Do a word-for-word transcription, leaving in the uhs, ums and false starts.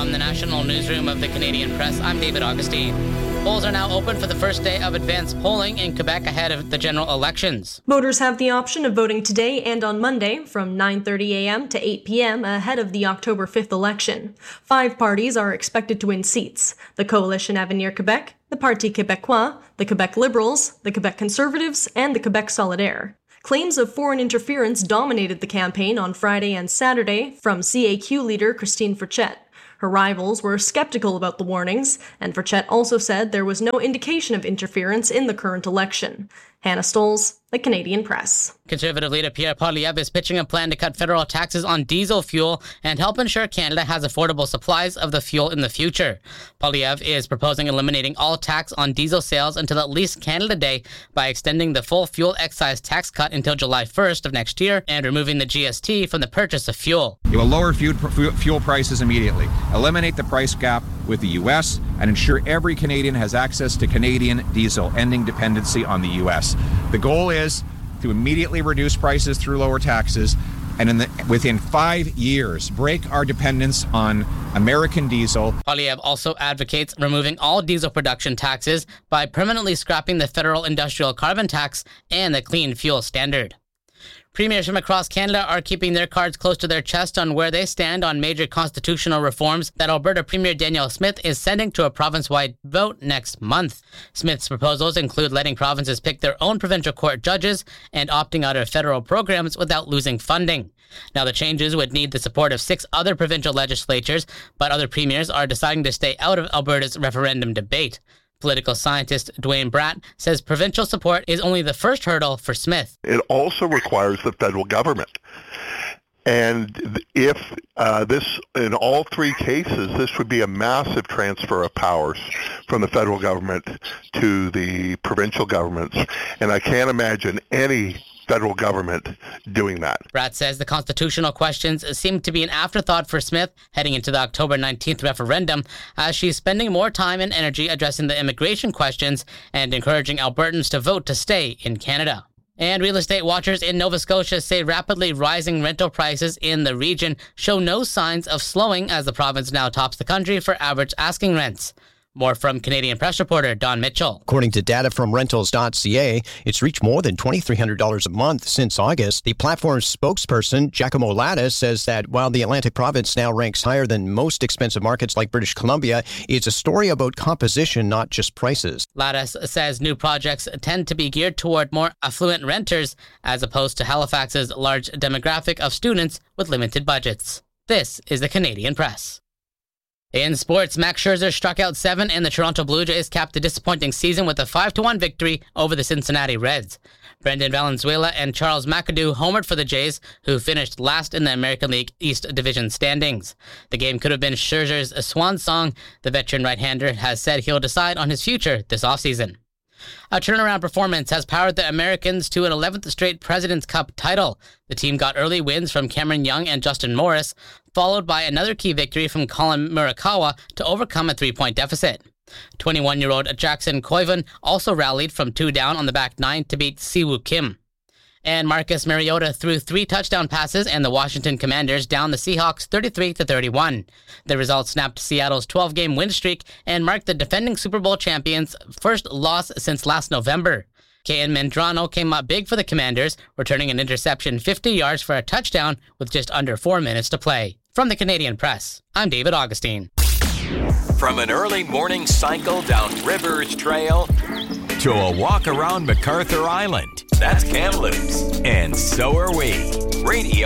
From the National Newsroom of the Canadian Press, I'm David Augustine. Polls are now open for the first day of advanced polling in Quebec ahead of the general elections. Voters have the option of voting today and on Monday from nine thirty a.m. to eight p.m. ahead of the October fifth election. Five parties are expected to win seats: the Coalition Avenir Quebec, the Parti Québécois, the Quebec Liberals, the Quebec Conservatives, and the Quebec Solidaire. Claims of foreign interference dominated the campaign on Friday and Saturday from C A Q leader Christine Frechette. Her rivals were skeptical about the warnings, and Frechette also said there was no indication of interference in the current election. Hannah Stolz, The Canadian Press. Conservative leader Pierre Poilievre is pitching a plan to cut federal taxes on diesel fuel and help ensure Canada has affordable supplies of the fuel in the future. Poilievre is proposing eliminating all tax on diesel sales until at least Canada Day by extending the full fuel excise tax cut until July first of next year and removing the G S T from the purchase of fuel. It will lower fuel prices immediately, eliminate the price gap with the U S, and ensure every Canadian has access to Canadian diesel, ending dependency on the U S. The goal is to immediately reduce prices through lower taxes, and in the, within five years, break our dependence on American diesel. Poilievre also advocates removing all diesel production taxes by permanently scrapping the federal industrial carbon tax and the clean fuel standard. Premiers from across Canada are keeping their cards close to their chest on where they stand on major constitutional reforms that Alberta Premier Danielle Smith is sending to a province-wide vote next month. Smith's proposals include letting provinces pick their own provincial court judges and opting out of federal programs without losing funding. Now, the changes would need the support of six other provincial legislatures, but other premiers are deciding to stay out of Alberta's referendum debate. Political scientist Dwayne Bratt says provincial support is only the first hurdle for Smith. It also requires the federal government. And if uh, this, in all three cases, this would be a massive transfer of powers from the federal government to the provincial governments. And I can't imagine any federal government doing that. Bratt says the constitutional questions seem to be an afterthought for Smith heading into the October nineteenth referendum, as she's spending more time and energy addressing the immigration questions and encouraging Albertans to vote to stay in Canada. And real estate watchers in Nova Scotia say rapidly rising rental prices in the region show no signs of slowing as the province now tops the country for average asking rents. More from Canadian Press reporter Don Mitchell. According to data from rentals dot c a, it's reached more than two thousand three hundred dollars a month since August. The platform's spokesperson, Giacomo Lattis, says that while the Atlantic province now ranks higher than most expensive markets like British Columbia, it's a story about composition, not just prices. Lattis says new projects tend to be geared toward more affluent renters, as opposed to Halifax's large demographic of students with limited budgets. This is the Canadian Press. In sports, Max Scherzer struck out seven, and the Toronto Blue Jays capped a disappointing season with a five to one victory over the Cincinnati Reds. Brendan Valenzuela and Charles McAdoo homered for the Jays, who finished last in the American League East Division standings. The game could have been Scherzer's swan song. The veteran right-hander has said he'll decide on his future this offseason. A turnaround performance has powered the Americans to an eleventh straight President's Cup title. The team got early wins from Cameron Young and Justin Morris, followed by another key victory from Colin Murakawa to overcome a three-point deficit. twenty-one-year-old Jackson Koivu also rallied from two down on the back nine to beat Siwoo Kim. And Marcus Mariota threw three touchdown passes, and the Washington Commanders down the Seahawks thirty-three to thirty-one. The result snapped Seattle's twelve-game win streak and marked the defending Super Bowl champions' first loss since last November. Kayan Medrano came up big for the Commanders, returning an interception fifty yards for a touchdown with just under four minutes to play. From the Canadian Press, I'm David Augustine. From an early morning cycle down Rivers Trail to a walk around MacArthur Island. That's Kamloops. And so are we. Radio